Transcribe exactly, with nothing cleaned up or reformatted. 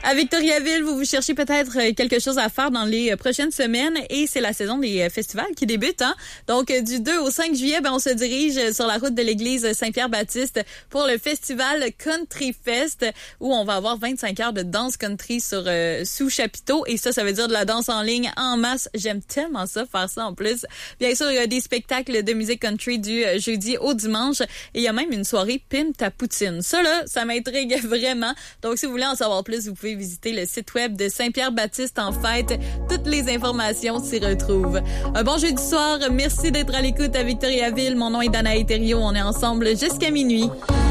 À Victoriaville, vous vous cherchez peut-être quelque chose à faire dans les prochaines semaines et c'est la saison des festivals qui débute. Hein? Donc, du deux au cinq juillet, ben, on se dirige sur la route de l'église Saint-Pierre-Baptiste pour le festival Country Fest où on va avoir vingt-cinq heures de danse country sur euh, sous chapiteau et ça, ça veut dire de la danse en ligne en masse. J'aime tellement ça, faire ça en plus. Bien sûr, il y a des spectacles de musique country du jeudi au dimanche et il y a même une soirée Pimpe ta poutine. Ça, là, ça m'intrigue vraiment. Donc, si vous voulez en savoir plus, vous pouvez visiter le site web de Saint-Pierre-Baptiste en fête. Toutes les informations s'y retrouvent. Un bon jeudi soir. Merci d'être à l'écoute à Victoriaville. Mon nom est Danae Thériault. On est ensemble jusqu'à minuit.